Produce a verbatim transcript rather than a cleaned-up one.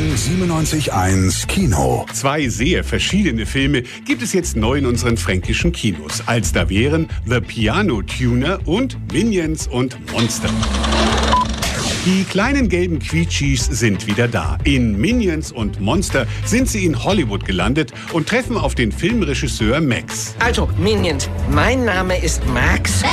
M siebenundneunzig Komma eins Kino. Zwei sehr verschiedene Filme gibt es jetzt neu in unseren fränkischen Kinos. Als da wären The Piano Tuner und Minions und Monster. Die kleinen gelben Quietschis sind wieder da. In Minions und Monster sind sie in Hollywood gelandet und treffen auf den Filmregisseur Max. Also, Minions, mein Name ist Max.